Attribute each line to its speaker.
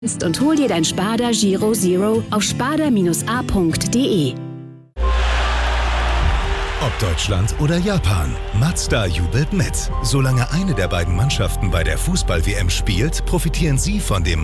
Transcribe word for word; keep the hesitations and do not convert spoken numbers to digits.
Speaker 1: und hol dir dein Spada Giro Zero auf spada Bindestrich a Punkt de.
Speaker 2: Ob Deutschland oder Japan, Mazda jubelt mit. Solange eine der beiden Mannschaften bei der Fußball-W M spielt, profitieren Sie von dem